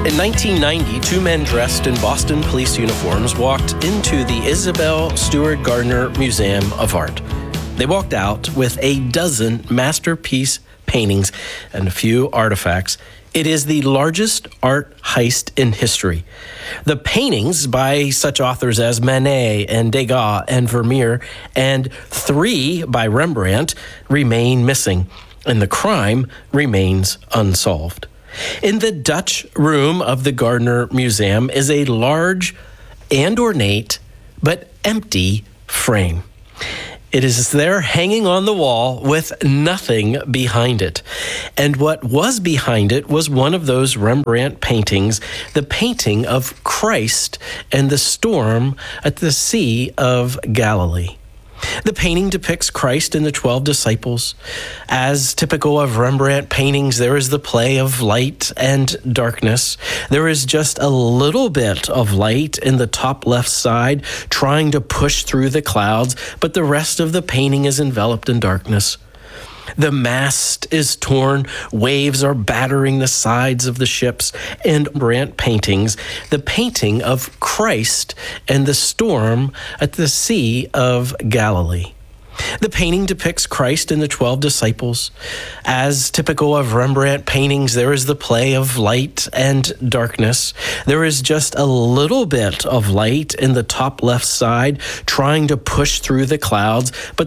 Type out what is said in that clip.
In 1990, two men dressed in Boston police uniforms walked into the Isabel Stewart Gardner Museum of Art. They walked out with a dozen masterpiece paintings and a few artifacts. It is the largest art heist in history. The paintings by such authors as Manet and Degas and Vermeer, and 3 by Rembrandt, remain missing, and the crime remains unsolved. In the Dutch room of the Gardner Museum is a large and ornate but empty frame. It is there hanging on the wall with nothing behind it. And what was behind it was one of those Rembrandt paintings, the painting of Christ and the storm at the Sea of Galilee. The painting depicts Christ and the 12 disciples. As typical of Rembrandt paintings, there is the play of light and darkness. There is just a little bit of light in the top left side trying to push through the clouds, but the rest of the painting is enveloped in darkness. The mast is torn, waves are battering the sides of the ships, and Rembrandt paintings, the painting of Christ and the storm at the Sea of Galilee. The painting depicts Christ and the 12 disciples. As typical of Rembrandt paintings, there is the play of light and darkness. There is just a little bit of light in the top left side trying to push through the clouds, but